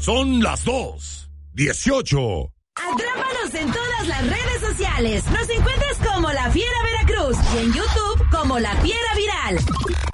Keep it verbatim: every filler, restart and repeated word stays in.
Son las dos dieciocho. Atrápanos en todas las redes sociales. Nos encuentras como La Fiera Veracruz y en YouTube como La Fiera Viral.